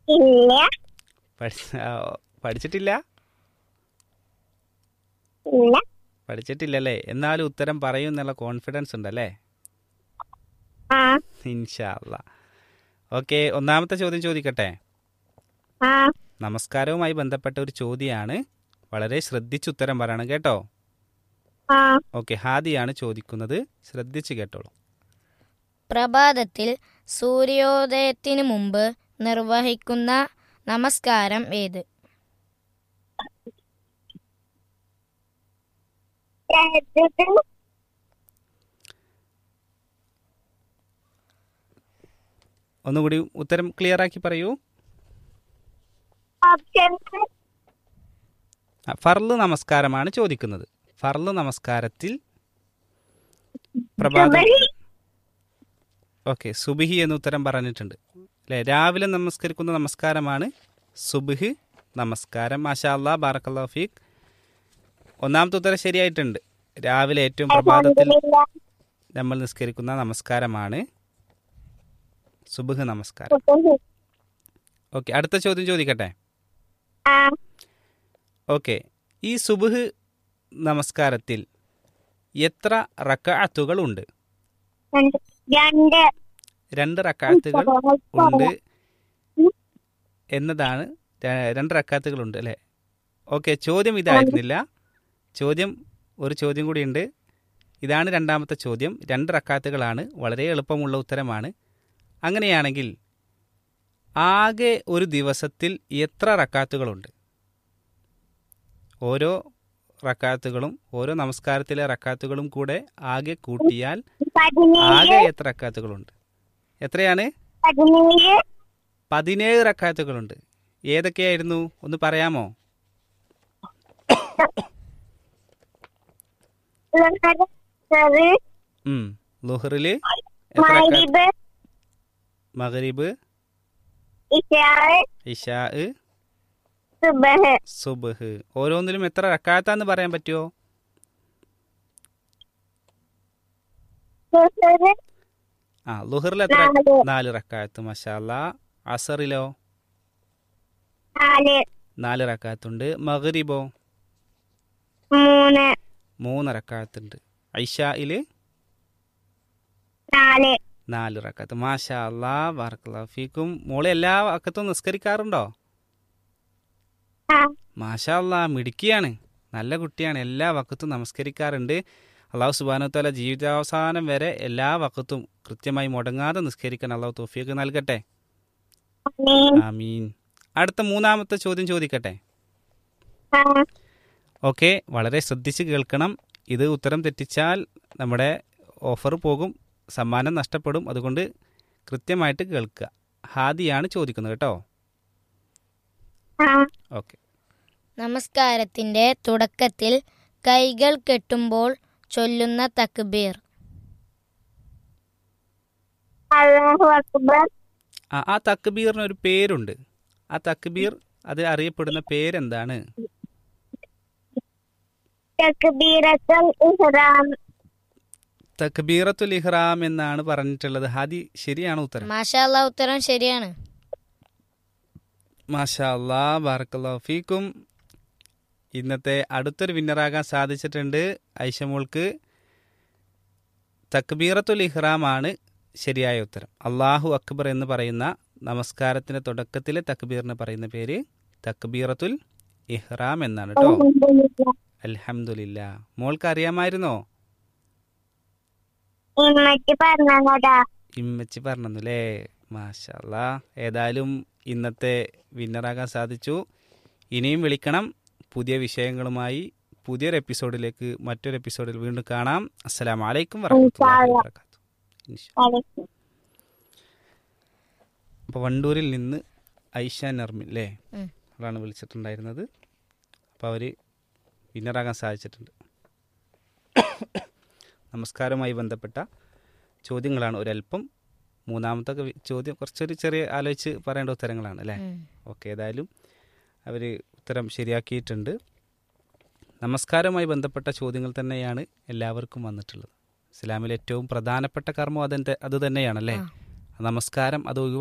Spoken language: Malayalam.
ഇല്ല. പഠിച്ചിട്ടില്ല? ഇല്ല. പഠിച്ചിട്ടില്ലല്ലേ? എന്നാലും ഉത്തരം പറയും എന്നുള്ള കോൺഫിഡൻസ് ഉണ്ടല്ലേ? ആ. ഇൻഷാ അല്ലാ. ഓക്കെ, ഒന്നാമത്തെ ചോദ്യം ചോദിക്കട്ടെ. ആ. നമസ്കാരവുമായി ബന്ധപ്പെട്ട ഒരു ചോദ്യമാണ്. വളരെ ശ്രദ്ധിച്ച് ഉത്തരം പറയണം കേട്ടോ. ആ. ഓക്കെ, ഹാദിയാണ് ചോദിക്കുന്നത്. ശ്രദ്ധിച്ച് കേട്ടോളൂ. പ്രഭാതത്തിൽ സൂര്യോദയത്തിന് മുമ്പ് നിർവഹിക്കുന്ന നമസ്കാരം ഏത്? തഹജ്ജുദ്. ഒന്നുകൂടി ഉത്തരം ക്ലിയർ ആക്കി പറയൂ. ഓപ്ഷൻസ്. ഫർള് നമസ്കാരമാണ് ചോദിക്കുന്നത്. ഫർള് നമസ്കാരത്തിൽ പ്രഭാതം. സുബ്ഹി. ഓക്കെ, സുബ്ഹി എന്ന് ഉത്തരം പറഞ്ഞിട്ടുണ്ട് അല്ലേ? രാവിലെ നമസ്കരിക്കുന്ന നമസ്കാരമാണ് സുബ്ഹ് നമസ്കാരം. മാഷാ അല്ലാ, ബാറക്കല്ലാഹു ഫീക്ക്. ഒന്നാമത്തെ ഉത്തരം ശരിയായിട്ടുണ്ട്. രാവിലെ ഏറ്റവും പ്രഭാതത്തിൽ അൽഹംദുലില്ലാഹ്. നമ്മൾ നിസ്കരിക്കുന്ന നമസ്കാരമാണ് സുബ്ഹ് നമസ്കാരം. സുബ്ഹി. ഓക്കെ, അടുത്ത ചോദ്യം ചോദിക്കട്ടെ. ആ. ഓക്കെ, ഈ സുബ്ഹ് നമസ്കാരത്തിൽ എത്ര റക്അത്തുകൾ ഉണ്ട്? രണ്ട്. 2 റക്അത്തുകൾ ഉണ്ട് എന്നതാണ്. 2 റക്അത്തുകൾ ഉണ്ട് അല്ലേ? ഓക്കെ, ചോദ്യം ഇതായിരുന്നില്ല. ഒരു ചോദ്യം കൂടിയുണ്ട്. ഇതാണ് രണ്ടാമത്തെ ചോദ്യം. 2 റക്അത്തുകളാണ്. വളരെ എളുപ്പമുള്ള ഉത്തരമാണ്. അങ്ങനെയാണെങ്കിൽ ആകെ ഒരു ദിവസത്തിൽ എത്ര റക്അത്തുകളുണ്ട്? ഓരോ റക്അത്തുകളും, ഓരോ നമസ്കാരത്തിലെ റക്അത്തുകളും കൂടെ ആകെ കൂട്ടിയാൽ ആകെ 17. എത്ര റക്അത്തുകളുണ്ട്? എത്രയാണ്? 17. 17 റക്അത്തുകളുണ്ട്. ഏതൊക്കെയായിരുന്നു ഒന്ന് പറയാമോ? ളുഹറില് എത്ര റക്അത്ത്? മഗ്രിബ്. മഗ്രിബ്, ഇശാ. ഇശാ, സുബ്ഹ്. സുബ്ഹ്. ഓരോന്നിലും എത്ര റക്അത്താന്ന് പറയാൻ പറ്റുമോ? സുബ്ഹ്. ളുഹറിൽ എത്ര? 4. 4 റക്അത്ത്. മാഷാ അല്ലാ. അസറിലോ? 4. 4 റക്അത്തുണ്ട്. മഗ്രിബോ? 3. 3 റക്അത്തുണ്ട്. ഇശായില് 4. 4 റക്അത്ത്. മാഷാ അല്ലാ, ബറക്കല്ലാഹു ഫീക്കും. മോളെ എല്ലാ വഖത്തും നിസ്കരിക്കാറുണ്ടോ? ആ. മാഷാ അല്ലാ, മിടുക്കിയാണ്, നല്ല കുട്ടിയാണ്. എല്ലാ വഖത്തും നമസ്കരിക്കാറുണ്ട്. അള്ളാഹു സുബ്ഹാനഹു വതആല ജീവിതാവസാനം വരെ എല്ലാ വഖത്തും കൃത്യമായി മുടങ്ങാതെ നിസ്കരിക്കാൻ അള്ളാഹു തൗഫീഖ് നൽകട്ടെ. ആമീൻ. ആമീൻ. അടുത്ത മൂന്നാമത്തെ ചോദ്യം ചോദിക്കട്ടെ. ആ. ഓക്കെ, വളരെ ശ്രദ്ധിച്ച് കേൾക്കണം. ഇത് ഉത്തരം തെറ്റിച്ചാൽ നമ്മുടെ ഓഫർ പോകും, സമ്മാനം നഷ്ടപ്പെടും. അതുകൊണ്ട് കൃത്യമായിട്ട് കേൾക്കുക. ഹാദിയാണ് ചോദിക്കുന്നത് കേട്ടോ. ആ. ഓക്കെ. നമസ്കാരത്തിന്റെ തുടക്കത്തിൽ കൈകൾ കെട്ടുമ്പോൾ ചൊല്ലുന്ന തക്ബീർ. അല്ലാഹു അക്ബർ. ആ തക്ബീറിന് ഒരു പേരുണ്ട്. ആ തക്ബീർ അത് അറിയപ്പെടുന്ന പേരെന്താണ്? തക്ബീറത്തുൽ ഇഹ്റാം. തക്ബീറത്തുൽ ഇഹ്റാം എന്നാണ് പറഞ്ഞിട്ടുള്ളത്. ഹാദി ശരിയാണ് ഉത്തരം. മാഷാ അല്ലാ, ഉത്തരം ശരിയാണ്. മാഷാ അല്ലാ, ബാറക്കല്ലാഹു ഫീക്കും. ഇന്നത്തെ അടുത്തൊരു വിന്നറാകാൻ സാധിച്ചിട്ടുണ്ട്. ഐഷമോൾക്ക് തക്ബീറത്തുൽ ഇഹ്റാം ആണ് ശരിയായ ഉത്തരം. അല്ലാഹു അക്ബർ എന്ന് പറയുന്ന നമസ്കാരത്തിന്റെ തുടക്കത്തിലെ തക്ബീറിന് പറയുന്ന പേര് തക്ബീറത്തുൽ ഇഹ്റാം എന്നാണ് കേട്ടോ. അൽഹംദുലില്ലാഹ്. അൽഹംദുലില്ലാ. മോൾക്ക് അറിയാമായിരുന്നോ? ഇമ്മച്ചി പറഞ്ഞതാ. ഇമ്മച്ചി പറഞ്ഞു അല്ലേ? മാഷാ അല്ലാ. ഏതായാലും ഇന്നത്തെ വിന്നറാകാൻ സാധിച്ചു. ഇനിയും വിളിക്കണം. പുതിയ വിഷയങ്ങളുമായി പുതിയൊരു എപ്പിസോഡിലേക്ക്, മറ്റൊരു എപ്പിസോഡിൽ വീണ്ടും കാണാം. അസ്സലാമു അലൈക്കും വറഹ്മത്തുള്ളാഹി വബറകാതുഹു. അലൈക്കും. അപ്പോൾ വണ്ടൂരിൽ നിന്ന് ഐഷ നർമിൻ അല്ലേ, ഉം. അതാണ് വിളിച്ചിട്ടുണ്ടായിരുന്നത്. അപ്പോൾ അവർ വിന്നറാകാൻ സാധിച്ചിട്ടുണ്ട്. നമസ്കാരവുമായി ബന്ധപ്പെട്ട ചോദ്യങ്ങളാണ് ഒരല്പം. മൂന്നാമത്തെ ചോദ്യം കുറച്ചൊരു ചെറിയ ആലോചിച്ച് പറയേണ്ട ഉത്തരങ്ങളാണ് അല്ലേ? ഓക്കെ, ഏതായാലും അവർ ഉത്തരം ശരിയാക്കിയിട്ടുണ്ട്. നമസ്കാരവുമായി ബന്ധപ്പെട്ട ചോദ്യങ്ങൾ തന്നെയാണ് എല്ലാവർക്കും വന്നിട്ടുള്ളത്. ഇസ്ലാമിലെ ഏറ്റവും പ്രധാനപ്പെട്ട കർമ്മം അത് തന്നെയാണല്ലേ? നമസ്കാരം. അത്